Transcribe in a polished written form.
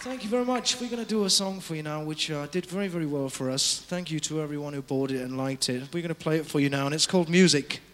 Thank you very much. We're going to do a song for you now, which did very, very well for us. Thank you to everyone who bought it and liked it. We're going to play it for you now, and it's called Music.